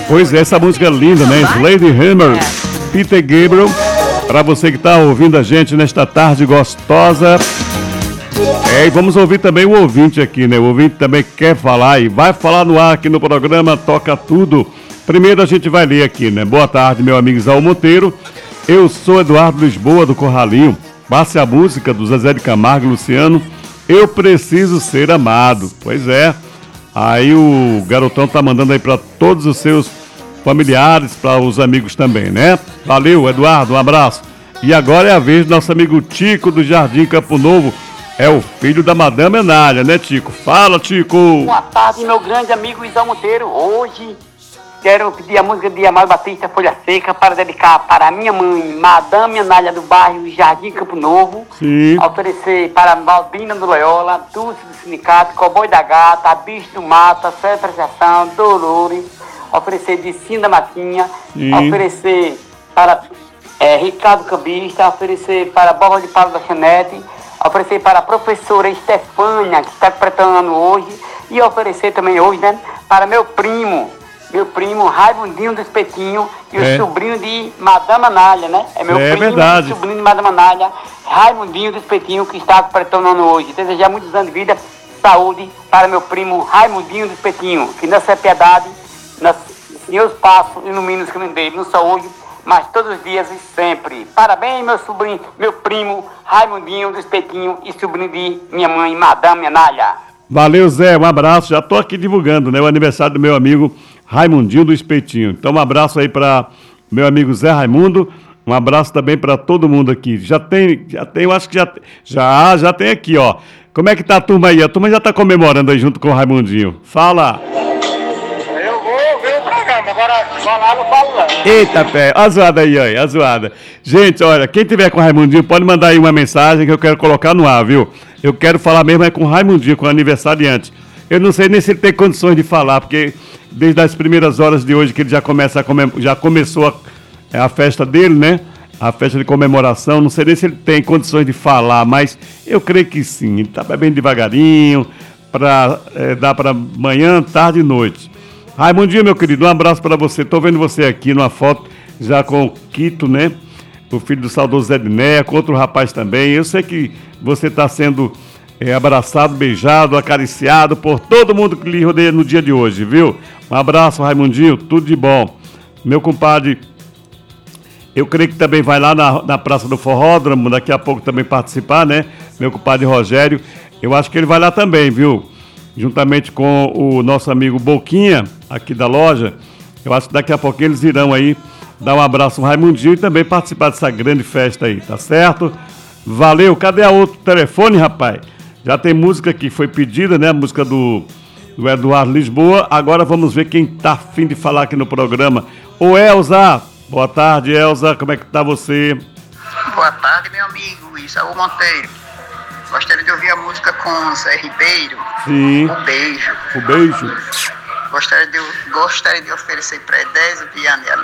Pois é, essa música é linda, né? Lady Hammer, Peter Gabriel. Para você que está ouvindo a gente nesta tarde gostosa. E vamos ouvir também o ouvinte aqui, né? O ouvinte também quer falar e vai falar no ar aqui no programa Toca Tudo. Primeiro a gente vai ler aqui, né? Boa tarde, meu amigo Isaú Monteiro. Eu sou Eduardo Lisboa, do Corralinho. Passe a música do Zezé de Camargo e Luciano. Eu preciso ser amado. Pois é. Aí o garotão tá mandando aí para todos os seus familiares, para os amigos também, né? Valeu, Eduardo, um abraço. E agora é a vez do nosso amigo Tico, do Jardim Campo Novo. É o filho da Madame Anália, né, Tico? Fala, Tico! Boa tarde, meu grande amigo Isaú Monteiro. Hoje quero pedir a música de Amado Batista, Folha Seca, para dedicar para a minha mãe, Madame Anália, do bairro Jardim Campo Novo. Sim. Oferecer para Malvina do Loyola, Dulce do Sindicato, Cowboy da Gata, Bicho do Mata, Fé Apreciação, Dolores. Oferecer de Cinda Matinha. Sim. Oferecer para Ricardo Cambista. Oferecer para Borba de Paulo da Chanete. Oferecer para a professora Estefânia, que está completando hoje. E oferecer também hoje, né, para meu primo Raimundinho do Espetinho e o sobrinho de Madame Anália, né? É meu primo verdade. E sobrinho de Madame Anália, Raimundinho do Espetinho, que está completando hoje. Desejar muitos anos de vida, saúde para meu primo Raimundinho do Espetinho, que nessa piedade, meus passos iluminem os caminhos dele, não só hoje, mas todos os dias e sempre. Parabéns, meu sobrinho, meu primo Raimundinho do Espetinho e sobrinho de minha mãe, Madame Anália. Valeu, Zé, um abraço. Já tô aqui divulgando, né, o aniversário do meu amigo Raimundinho do Espetinho. Então, um abraço aí para meu amigo Zé Raimundo. Um abraço também para todo mundo aqui. Já tem, eu acho que já tem aqui, ó. Como é que tá a turma aí? A turma já tá comemorando aí junto com o Raimundinho. Fala! Eu vou ver o programa, agora falar não falo não. Eita, pé, a zoada aí, ó, a zoada. Gente, olha, quem tiver com o Raimundinho, pode mandar aí uma mensagem que eu quero colocar no ar, viu? Eu quero falar mesmo é com o Raimundinho, com o aniversariante. Eu não sei nem se ele tem condições de falar, porque desde as primeiras horas de hoje que ele já começou a festa dele, né? A festa de comemoração, não sei nem se ele tem condições de falar, mas eu creio que sim. Ele tá bebendo devagarinho, para dar para manhã, tarde e noite. Raimundinho, meu querido, um abraço para você. Tô vendo você aqui numa foto já com o Quito, né? O filho do saudoso Zé de Neco, outro rapaz também. Eu sei que você está sendo abraçado, beijado, acariciado por todo mundo que lhe rodeia no dia de hoje, viu? Um abraço, Raimundinho, tudo de bom. Meu compadre, eu creio que também vai lá na Praça do Forródromo, daqui a pouco também participar, né? Meu compadre Rogério, eu acho que ele vai lá também, viu? Juntamente com o nosso amigo Boquinha, aqui da loja. Eu acho que daqui a pouco eles irão aí dar um abraço no Raimundinho e também participar dessa grande festa aí, tá certo? Valeu, cadê a outro telefone, rapaz? Já tem música que foi pedida, né? A música do Eduardo Lisboa. Agora vamos ver quem tá afim de falar aqui no programa. Ô, Elza! Boa tarde, Elza. Como é que tá você? Boa tarde, meu amigo Isaú Monteiro. Gostaria de ouvir a música com Zé Ribeiro. Sim. O Beijo. O beijo. Gostaria de oferecer para Edésio Viana e a